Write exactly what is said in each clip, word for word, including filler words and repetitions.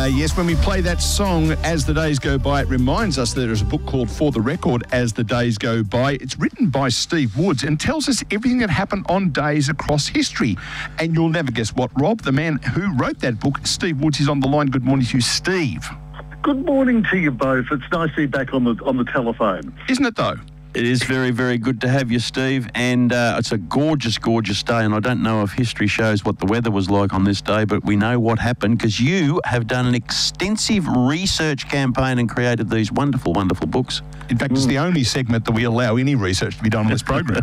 Uh, yes, when we play that song, As the Days Go By, it reminds us that there is a book called For the Record, As the Days Go By. It's written by Steve Woods and tells us everything that happened on days across history. And you'll never guess what, Rob, the man who wrote that book, Steve Woods, is on the line. Good morning to you, Steve. Good morning to you both. It's nice to be back on the on the telephone. Isn't it, though? It is very, very good to have you, Steve, and uh, it's a gorgeous, gorgeous day, and I don't know if history shows what the weather was like on this day, but we know what happened because you have done an extensive research campaign and created these wonderful, wonderful books. In fact, it's the only segment that we allow any research to be done on this program.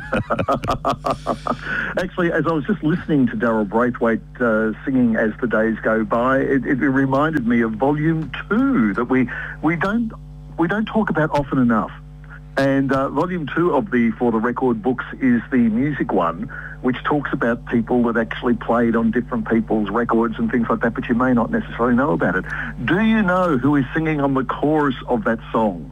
Actually, as I was just listening to Daryl Braithwaite uh, singing As the Days Go By, it, it reminded me of Volume Two that we we don't we don't talk about often enough. And uh, Volume two of the For the Record books is the music one, which talks about people that actually played on different people's records and things like that, but you may not necessarily know about it. Do you know who is singing on the chorus of that song?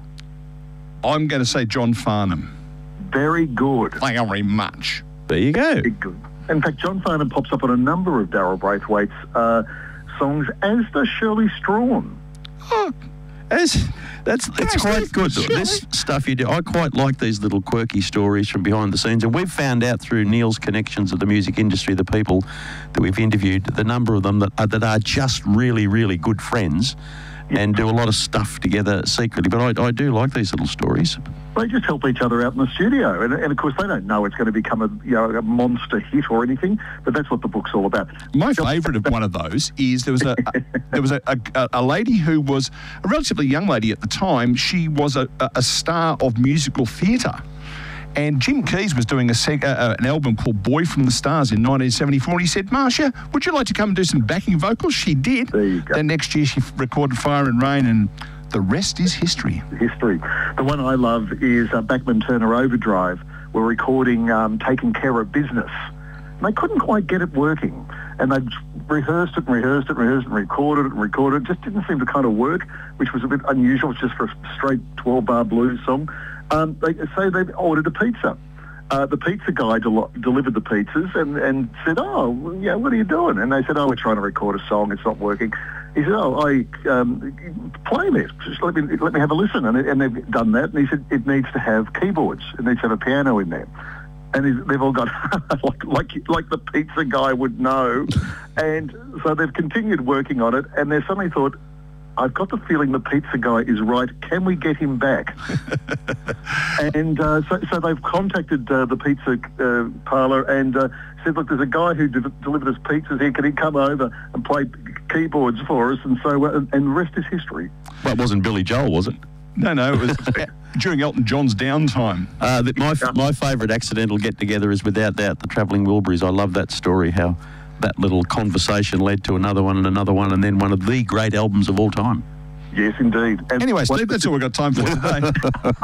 I'm going to say John Farnham. Very good. Thank you very much. There you go. Very good. In fact, John Farnham pops up on a number of Daryl Braithwaite's uh, songs, as does Shirley Strawn. Oh, As, that's that's Yes, quite that's good. good. This stuff you do, I quite like these little quirky stories from behind the scenes. And we've found out through Neil's connections of the music industry, the people that we've interviewed, the number of them that are, that are just really, really good friends and do a lot of stuff together secretly. But I, I do like these little stories. They just help each other out in the studio. And, and of course, they don't know it's going to become a, you know, a monster hit or anything, but that's what the book's all about. My favourite of one of those is there was a, a there was a, a, a lady who was a relatively young lady at the time. She was a, a star of musical theatre. And Jim Keys was doing a seg- uh, an album called Boy from the Stars in nineteen seventy-four. And he said, Marcia, would you like to come and do some backing vocals? She did. There you go. Then next year she recorded Fire and Rain, and the rest is history. History. The one I love is uh, Bachman Turner Overdrive. We're recording um, Taking Care of Business. And they couldn't quite get it working. And they rehearsed it and rehearsed it and rehearsed it and recorded it and recorded it. It just didn't seem to kind of work, which was a bit unusual just for a straight twelve-bar blues song. Um, they, so they ordered a pizza. Uh, the pizza guy del- delivered the pizzas and, and said, oh, yeah, what are you doing? And they said, oh, we're trying to record a song. It's not working. He said, oh, I um, play this. Just let me let me have a listen. And, and they've done that. And he said, it needs to have keyboards. It needs to have a piano in there. And he's, they've all gone, like, like like the pizza guy would know. And so they've continued working on it. And they suddenly thought, I've got the feeling the pizza guy is right. Can we get him back? and uh, so, so they've contacted uh, the pizza uh, parlour and uh, said, look, there's a guy who de- delivered us pizzas here. Can he come over and play keyboards for us? And so, uh, and the rest is history. Well, it wasn't Billy Joel, was it? No, no, it was during Elton John's downtime. Uh, the, my my favourite accidental get-together is without doubt the Travelling Wilburys. I love that story, how that little conversation led to another one and another one, and then one of the great albums of all time. Yes, indeed. And Anyway, Steve, that's all we've got time for today.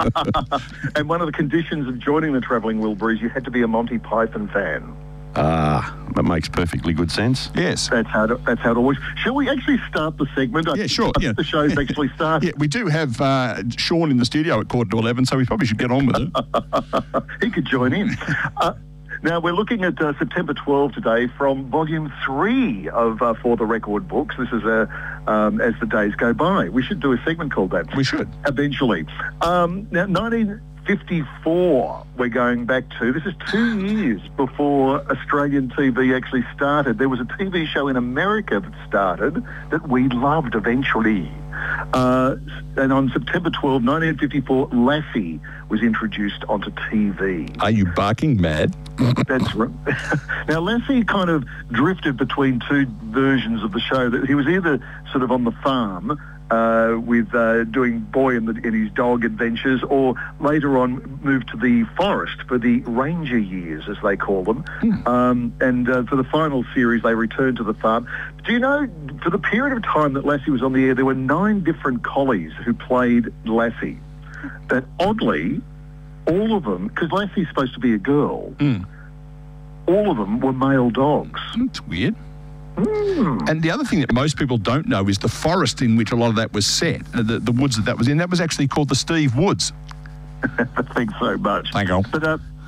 and one of the conditions of joining the Travelling Wilburys, you had to be a Monty Python fan. Ah, that makes perfectly good sense. Yes. That's how it, that's how it always... Shall we actually start the segment? Yeah, sure. Yeah. The show's actually started. Yeah, we do have uh, Sean in the studio at quarter to eleven, so we probably should get on with it. He could join in. Uh, Now, we're looking at uh, September twelfth today from Volume three of uh, For the Record books. This is uh, um, As the Days Go By. We should do a segment called that. We should. Eventually. Um, now, nineteen fifty-four we're going back to. This is two years before Australian T V actually started. There was a T V show in America that started that we loved eventually. Uh, and on September twelfth, nineteen fifty-four, Lassie was introduced onto T V. Are you barking mad? That's right. Now, Lassie kind of drifted between two versions of the show. That he was either sort of on the farm uh, with uh, doing Boy and, the, and his dog adventures, or later on moved to the forest for the Ranger years, as they call them. Hmm. Um, and uh, for the final series, they returned to the farm. Do you know, for the period of time that Lassie was on the air, there were nine different collies who played Lassie. But oddly, all of them, because Lassie's supposed to be a girl, Mm. all of them were male dogs. That's weird. Mm. And the other thing that most people don't know is the forest in which a lot of that was set, uh, the, the woods that that was in, that was actually called the Steve Woods. Thanks so much. Thank you. But uh,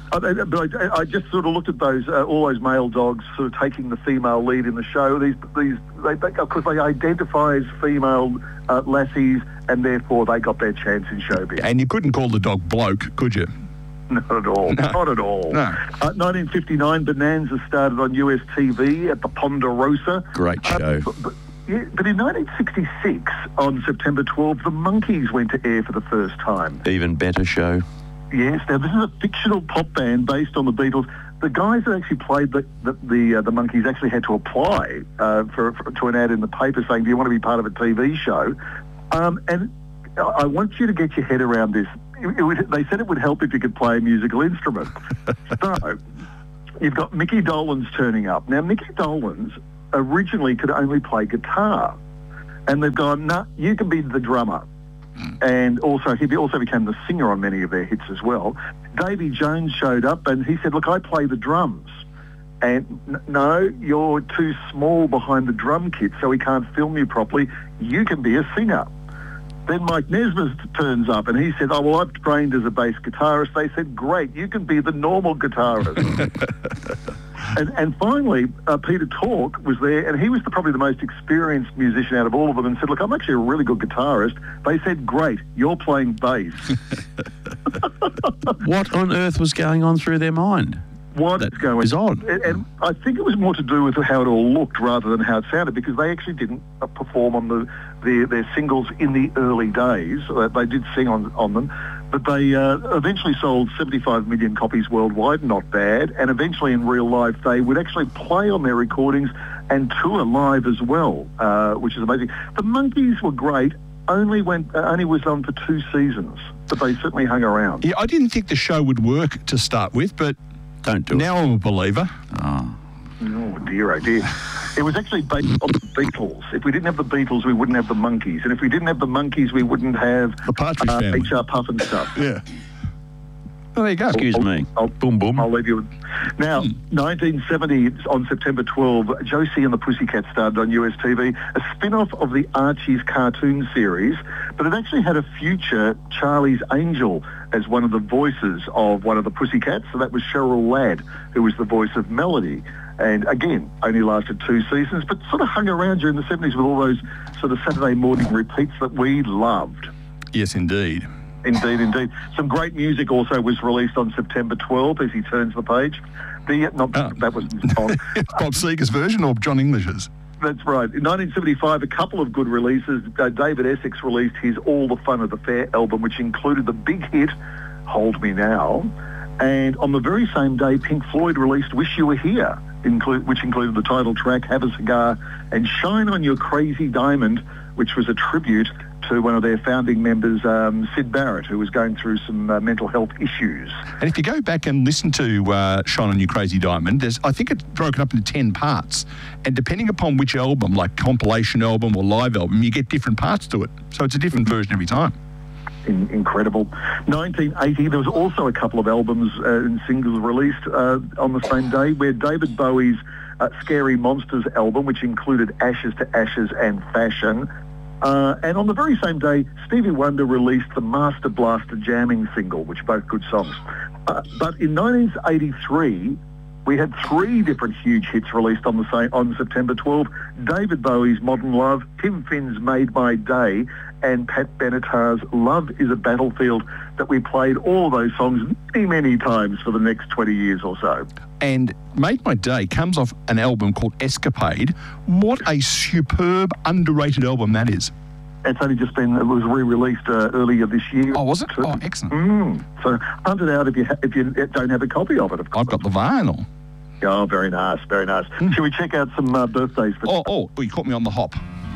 I, but I, I just sort of looked at those, uh, all those male dogs sort of taking the female lead in the show. These, these, they, they, of course, they identify as female uh, lassies, and therefore they got their chance in showbiz. And you couldn't call the dog bloke, could you? Not at all. No. Not at all. No. Uh, nineteen fifty-nine, Bonanza started on U S T V at the Ponderosa. Great show. Uh, but, but, yeah, but in nineteen sixty-six, on September twelfth, the Monkees went to air for the first time. Even better show. Yes. Now, this is a fictional pop band based on the Beatles. The guys that actually played the the the, uh, the Monkees actually had to apply uh, for, for to an ad in the paper saying, "Do you want to be part of a T V show?" Um, and I want you to get your head around this. It, it would, they said it would help if you could play a musical instrument. So you've got Mickey Dolenz turning up. Now, Mickey Dolenz originally could only play guitar, and they've gone, "No, nah, you can be the drummer." And also, he also became the singer on many of their hits as well. Davy Jones showed up, and he said, "Look, I play the drums." And n- no, you're too small behind the drum kit, so we can't film you properly. You can be a singer. Then Mike Nesmith turns up, and he said, "Oh, well, I've trained as a bass guitarist." They said, "Great, you can be the normal guitarist." and, and finally, uh, Peter Tork was there, and he was the, probably the most experienced musician out of all of them, and said, "Look, I'm actually a really good guitarist." They said, "Great, you're playing bass." What on earth was going on through their mind? What's That going is odd. And, and I think it was more to do with how it all looked rather than how it sounded, because they actually didn't uh, perform on the their, their singles in the early days. Uh, they did sing on, on them, but they uh, eventually sold seventy-five million copies worldwide, not bad, and eventually in real life they would actually play on their recordings and tour live as well, uh, which is amazing. The Monkees were great, only went, uh, only was on for two seasons, but they certainly hung around. Yeah, I didn't think the show would work to start with, but Don't do now it. I'm a believer. Oh. Oh dear, oh dear. It was actually based on the Beatles. If we didn't have the Beatles, we wouldn't have the Monkees. And if we didn't have the Monkees, we wouldn't have The Partridge uh, Family. H R Puff and stuff. Yeah. Well, there you go. Excuse I'll- me. I'll- boom, boom. I'll leave you with... Now, nineteen seventy, on September twelfth, Josie and the Pussycats started on U S T V, a spin-off of the Archie's cartoon series, but it actually had a future Charlie's Angel as one of the voices of one of the Pussycats, so that was Cheryl Ladd, who was the voice of Melody. And again, only lasted two seasons, but sort of hung around during the seventies with all those sort of Saturday morning repeats that we loved. Yes, indeed. Indeed, indeed. Some great music also was released on September twelfth as he turns the page. The, not, Oh. That wasn't on. Bob Seger's version or John English's? That's right. In nineteen seventy-five, a couple of good releases. Uh, David Essex released his All the Fun of the Fair album, which included the big hit, Hold Me Now. And on the very same day, Pink Floyd released Wish You Were Here, inclu- which included the title track, Have a Cigar, and Shine on Your Crazy Diamond, which was a tribute to one of their founding members, um, Syd Barrett, who was going through some uh, mental health issues. And if you go back and listen to uh, Shine on You Crazy Diamond, there's, I think it's broken up into ten parts. And depending upon which album, like compilation album or live album, you get different parts to it. So it's a different version every time. In, incredible. nineteen eighty, there was also a couple of albums uh, and singles released uh, on the same day, where David Bowie's uh, Scary Monsters album, which included Ashes to Ashes and Fashion. Uh, and on the very same day, Stevie Wonder released the Master Blaster Jamming single, which are both good songs. Uh, but in nineteen eighty-three, we had three different huge hits released on the same on September twelfth. David Bowie's Modern Love, Tim Finn's Made My Day, and Pat Benatar's Love is a Battlefield, that we played all those songs many, many times for the next twenty years or so. And Made My Day comes off an album called Escapade. What a superb, underrated album that is. It's only just been, it was re-released uh, earlier this year. Oh, was it? Oh, excellent. Mm. So hunt it out if you ha- if you don't have a copy of it, of course. I've got the vinyl. Oh, very nice, very nice. Mm. Shall we check out some uh, birthdays? For Oh, oh, oh, you caught me on the hop.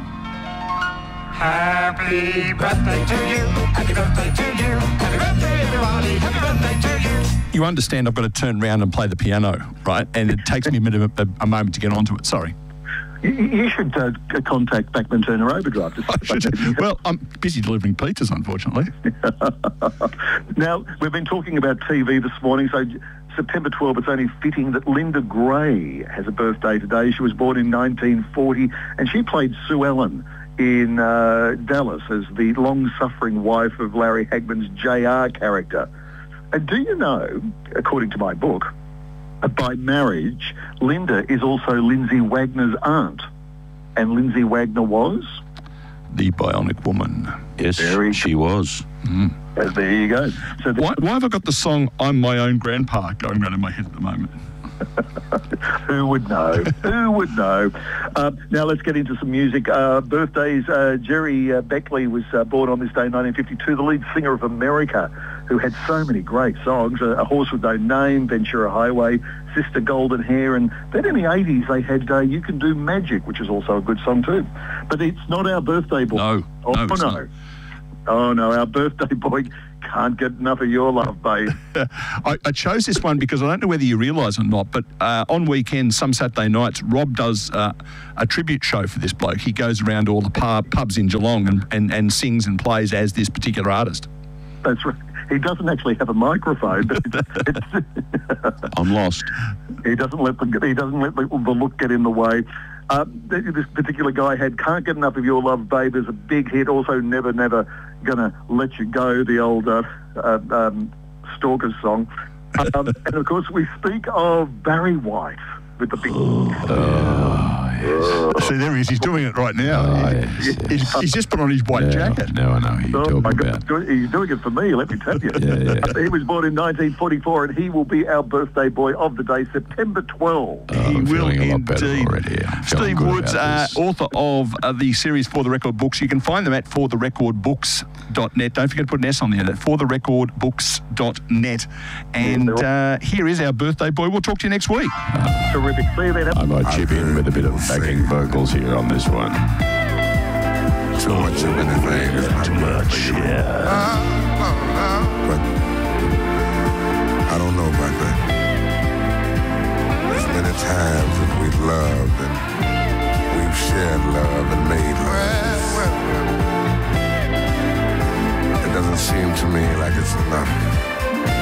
Happy birthday to you. Happy birthday to you. Happy birthday, everybody. Happy birthday to you. You understand I've got to turn around and play the piano, right? And it takes me a minute, a, a moment to get onto it. Sorry. You, you should uh, contact Backman Turner Overdrive. To I should- well, I'm busy delivering pizzas, unfortunately. Now, we've been talking about T V this morning, so September twelfth, it's only fitting that Linda Gray has a birthday today. She was born in nineteen forty, and she played Sue Ellen in uh, Dallas as the long-suffering wife of Larry Hagman's J R character. And do you know, according to my book, uh, by marriage, Linda is also Lindsay Wagner's aunt. And Lindsay Wagner was? The Bionic Woman. Yes, Very she was. Uh, there you go. So the, Why, why have I got the song "I'm My Own Grandpa" going around in my head at the moment? who would know? Who would know? Uh, now let's get into some music. Uh, birthdays. Uh, Jerry uh, Beckley was uh, born on this day in nineteen fifty-two, the lead singer of America, who had so many great songs. Uh, A Horse with No Name, Ventura Highway, Sister Golden Hair, and then in the eighties they had uh, You Can Do Magic, which is also a good song too. But it's not our birthday boy. No, oh, no, it's no. not. Oh no, our birthday boy can't get enough of your love, babe. I, I chose this one because I don't know whether you realise or not, but uh, on weekends, some Saturday nights, Rob does uh, a tribute show for this bloke. He goes around to all the pub, pubs in Geelong and, and, and sings and plays as this particular artist. That's right. He doesn't actually have a microphone, but it's, I'm lost. he doesn't let the he doesn't let the, the look get in the way. Uh, this particular guy had "Can't Get Enough of Your Love, Babe" as a big hit. Also, "Never, Never Gonna Let You Go," the old uh, uh, um, Stalkers song. Um, and of course, we speak of Barry White with the big. See, there he is. He's doing it right now. Oh, He- yes, he's, yes. he's just put on his white Now, jacket. now I know who you're Oh talking my about. God, he's doing it for me, let me tell you. Yeah, yeah. Uh, he was born in nineteen forty-four and he will be our birthday boy of the day, September twelfth. Oh, I'm He will feeling a lot better indeed. already. I'm feeling Steve good Woods, about uh, this. author of uh, the series For the Record books. You can find them at for the record books dot net. Don't forget to put an S on the end, at for the record books dot net. And uh, here is our birthday boy. We'll talk to you next week. Terrific. See you then. I might chip in with a bit of backing vocals here on this one. Too much of anything is not much. Yeah. But I don't know about that. There's many times that we've loved and we've shared love and made love. It doesn't seem to me like it's enough.